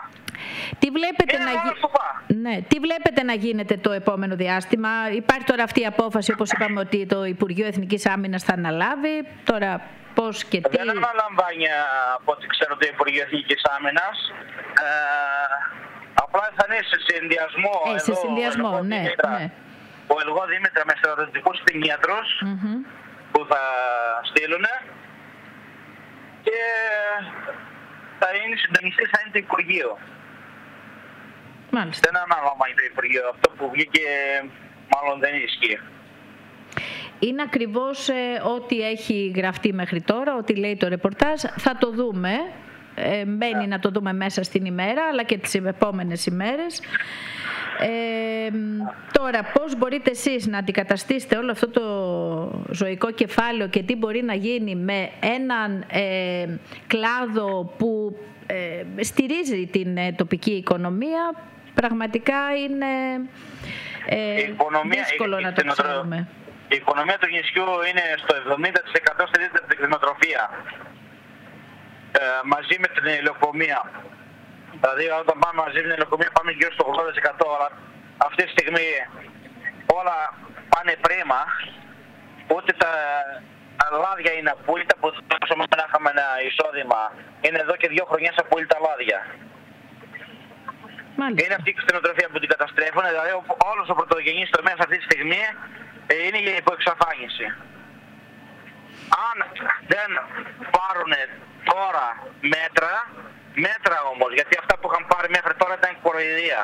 Τι βλέπετε να γίνεται το επόμενο διάστημα? Υπάρχει τώρα αυτή η απόφαση, όπως είπαμε, ότι το Υπουργείο Εθνικής Άμυνας θα αναλάβει. Τώρα πώς και τι? Δεν αναλαμβάνει από ό,τι ξέρω το Υπουργείο Εθνικής Άμυνας. Απλά θα είναι σε συνδυασμό. Σε συνδυασμό, ναι. Ο Ελγό Δήμητρα με στρατιωτικούς κτηνίατρους που θα στείλουν. και θα είναι συντονιστής, θα είναι το Υπουργείο. Μάλιστα. Δεν αναλαμβάνει το Υπουργείο. Αυτό που βγήκε μάλλον δεν ισχύει. Είναι ακριβώς ό,τι έχει γραφτεί μέχρι τώρα, ό,τι λέει το ρεπορτάζ. Θα το δούμε. Μπαίνει να το δούμε μέσα στην ημέρα, αλλά και τις επόμενες ημέρες. Τώρα, πώς μπορείτε εσείς να αντικαταστήσετε όλο αυτό το ζωικό κεφάλαιο και τι μπορεί να γίνει με έναν κλάδο που στηρίζει την τοπική οικονομία, πραγματικά είναι δύσκολο να το ξέρουμε. Η οικονομία του νησιού είναι στο 70% στηρίζεται από την κτηνοτροφία, μαζί με την ηλιοκομεία. Δηλαδή όταν πάμε μαζί με την ηλιοκομεία πάμε γύρω στο 80%, αλλά αυτή τη στιγμή όλα πάνε πρίμα, ούτε τα λάδια είναι απόλυτα, που όσο να είχαμε ένα εισόδημα, είναι εδώ και 2 χρονιές απόλυτα λάδια. Μάλιστα. Είναι αυτή η κτηνοτροφία που την καταστρέφουν, δηλαδή όλος ο πρωτογενής τομέας αυτή τη στιγμή είναι για υποεξαφάνιση. Αν δεν πάρουν τώρα μέτρα όμως, γιατί αυτά που είχαν πάρει μέχρι τώρα ήταν κοροϊδία.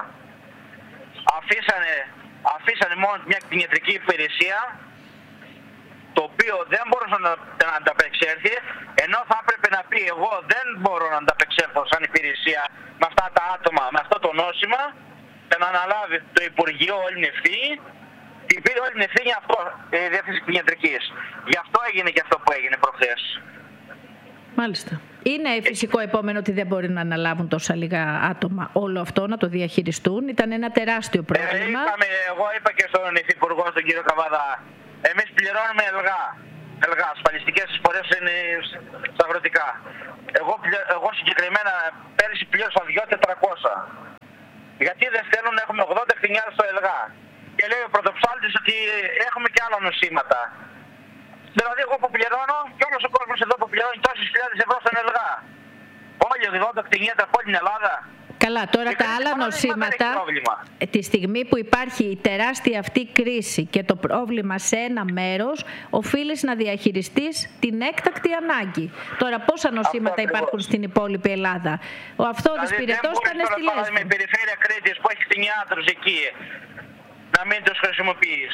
Αφήσανε μόνο μια κτηνιατρική υπηρεσία, το οποίο δεν μπορούσε να ανταπεξέλθει, ενώ θα έπρεπε να πει εγώ δεν μπορώ να ανταπεξέλθω σαν υπηρεσία με αυτά τα άτομα, με αυτό το νόσημα, και να αναλάβει το Υπουργείο όλη την ευθύνη. Την πήρε όλη την ευθύνη αυτό, η Διεύθυνση Κτηνιατρικής. Γι' αυτό έγινε και αυτό που έγινε προχθές. Μάλιστα. Είναι φυσικό επόμενο ότι δεν μπορεί να αναλάβουν τόσα λίγα άτομα όλο αυτό, να το διαχειριστούν. Ήταν ένα τεράστιο πρόβλημα. Εγώ είπα και στον Υφυπουργό, τον κύριο Καβαδά, εμείς πληρώνουμε ελγά, ασφαλιστικές εισφορές στα αγροτικά. Εγώ συγκεκριμένα πέρυσι πλήρωσα 2.400. Γιατί δεν θέλουν να έχουμε 80 κτηνιάδες στο ελγά. Και λέει ο πρωτοψάλτης ότι έχουμε και άλλα νοσήματα. Δηλαδή εγώ που πληρώνω και όλος ο κόσμος εδώ που πληρώνει τόσες χιλιάδες ευρώ στον ελγά. Όλοι οι 80 κτηνιάδες από όλη την Ελλάδα. Καλά, τώρα τα άλλα νοσήματα, τη στιγμή που υπάρχει η τεράστια αυτή κρίση και το πρόβλημα σε ένα μέρος, οφείλεις να διαχειριστείς την έκτακτη ανάγκη. Τώρα πόσα νοσήματα υπάρχουν στην υπόλοιπη Ελλάδα? Ο Αυθόδης Πυρετός ήταν στη Λέσβο. Με περιφέρεια Κρήτης που έχει κτηνιάτρους εκεί, να μην τους χρησιμοποιείς.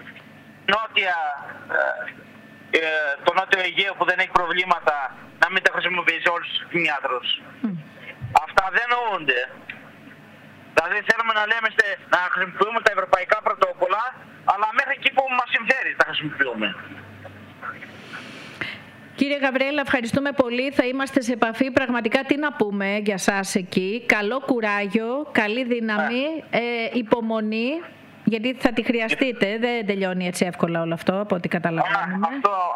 Το Νότιο Αιγαίο που δεν έχει προβλήματα, να μην τα χρησιμοποιείς όλους τους κτηνιάτρους. Αυτά δεν νοούνται. Δηλαδή θέλουμε να λέμε να χρησιμοποιούμε τα ευρωπαϊκά πρωτόκολλα, αλλά μέχρι εκεί που μας συμφέρει τα χρησιμοποιούμε. Κύριε Γαβριέλα, ευχαριστούμε πολύ. Θα είμαστε σε επαφή. Πραγματικά τι να πούμε για σας εκεί. Καλό κουράγιο, καλή δύναμη, υπομονή, γιατί θα τη χρειαστείτε. Δεν τελειώνει έτσι εύκολα όλο αυτό, από ό,τι καταλαβαίνουμε.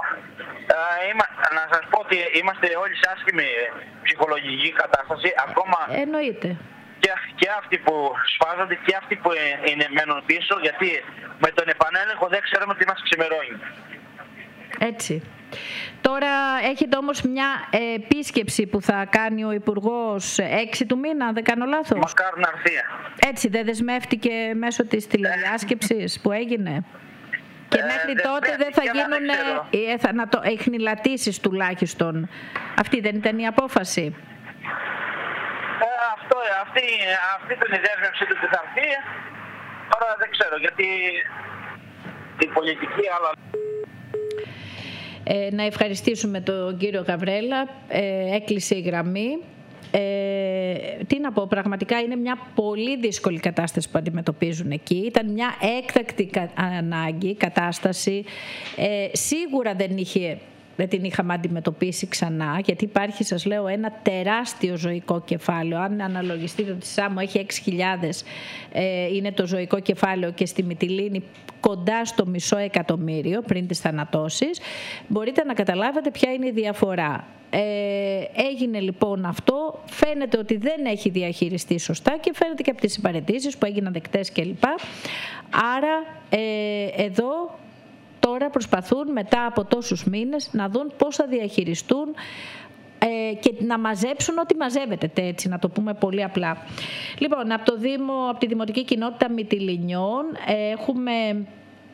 Να σας πω ότι είμαστε όλοι σε άσχημη ψυχολογική κατάσταση. Ακόμα εννοείται. Και αυτοί που σφάζονται και αυτοί που μένουν πίσω, γιατί με τον επανέλεγχο δεν ξέρουμε τι μας ξημερώνει. Έτσι. Τώρα έχετε όμως μια επίσκεψη που θα κάνει ο Υπουργός 6 του μήνα, αν δεν κάνω λάθος. Μακάρι να έρθει. Έτσι, δεν δεσμεύτηκε μέσω της τηλεδιάσκεψης που έγινε? Και μέχρι τότε δεν θα γίνουν εχνηλατήσεις τουλάχιστον. Αυτή δεν ήταν η απόφαση? Αυτή ήταν η δέσμευση του που θα έρθει. Τώρα δεν ξέρω, γιατί η πολιτική άλλα... Να ευχαριστήσουμε τον κύριο Γαβρέλα. Έκλεισε η γραμμή. Τι να πω, πραγματικά είναι μια πολύ δύσκολη κατάσταση που αντιμετωπίζουν εκεί. Ήταν μια έκτακτη ανάγκη κατάσταση. Σίγουρα δεν την είχαμε αντιμετωπίσει ξανά, γιατί υπάρχει, σας λέω, ένα τεράστιο ζωικό κεφάλαιο. Αν αναλογιστείτε ότι στη Σάμο έχει 6.000, είναι το ζωικό κεφάλαιο, και στη Μυτιλήνη κοντά στο 500.000 πριν τις θανατώσεις, μπορείτε να καταλάβετε ποια είναι η διαφορά. Έγινε λοιπόν αυτό, φαίνεται ότι δεν έχει διαχειριστεί σωστά και φαίνεται και από τις συμπαραιτήσεις που έγιναν δεκτές κλπ. Άρα εδώ τώρα προσπαθούν μετά από τόσους μήνες να δουν πώς θα διαχειριστούν και να μαζέψουν ό,τι μαζεύεται, έτσι να το πούμε πολύ απλά. Λοιπόν, από τη Δημοτική Κοινότητα Μυτιληνιών έχουμε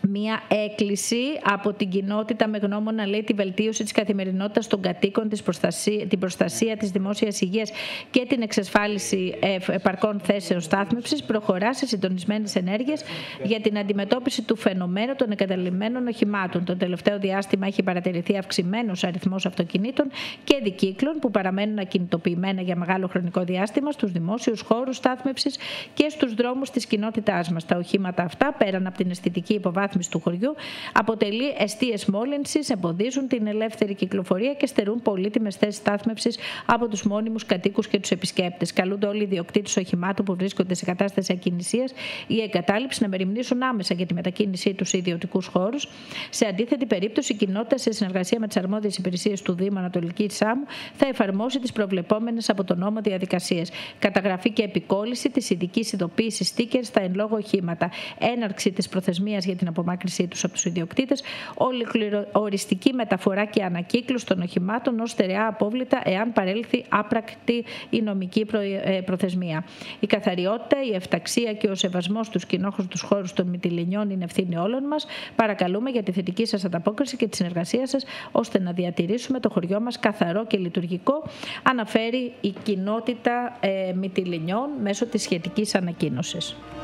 μία έκκληση από την κοινότητα με γνώμονα, λέει, τη βελτίωση της καθημερινότητας των κατοίκων, την προστασία της δημόσιας υγείας και την εξασφάλιση επαρκών θέσεων στάθμευσης, προχωρά σε συντονισμένες ενέργειες για την αντιμετώπιση του φαινομένου των εγκαταλειμμένων οχημάτων. Το τελευταίο διάστημα έχει παρατηρηθεί αυξημένος αριθμός αυτοκινήτων και δικύκλων που παραμένουν ακινητοποιημένα για μεγάλο χρονικό διάστημα στους δημόσιους χώρους στάθμευσης και στους δρόμους της κοινότητάς μας. Τα οχήματα αυτά, πέραν από την αισθητική υποβάθμιση του χωριού, αποτελεί εστίες μόλυνσης, εμποδίζουν την ελεύθερη κυκλοφορία και στερούν πολύτιμες θέσεις στάθμευσης από τους μόνιμους κατοίκους και τους επισκέπτες. Καλούνται όλοι οι ιδιοκτήτες οχημάτων που βρίσκονται σε κατάσταση ακινησίας ή εγκατάλειψη να μεριμνήσουν άμεσα για τη μετακίνησή τους σε ιδιωτικούς χώρους. Σε αντίθετη περίπτωση, η κοινότητα, σε συνεργασία με τις αρμόδιες υπηρεσίες του Δήμου Ανατολικής Σάμου, θα εφαρμόσει τις προβλεπόμενες από τον νόμο διαδικασίες. Καταγραφή και επικόλληση της ειδικής ειδοποίησης στίκερ στα εν λόγω οχήματα. Έναρξη της προθεσμίας για την απομάκρυνσή τους από τους ιδιοκτήτες. Οριστική μεταφορά και ανακύκλωση των οχημάτων ως στερεά απόβλητα, εάν παρέλθει άπρακτη η νομική προθεσμία. Η καθαριότητα, η εφταξία και ο σεβασμός στους κοινόχρηστους χώρους των Μυτιληνιών είναι ευθύνη όλων μας. Παρακαλούμε για τη θετική σας ανταπόκριση και τη συνεργασία σας, ώστε να διατηρήσουμε το χωριό μας καθαρό και λειτουργικό, αναφέρει η κοινότητα Μυτιληνιών μέσω της σχετικής ανακοίνωσης.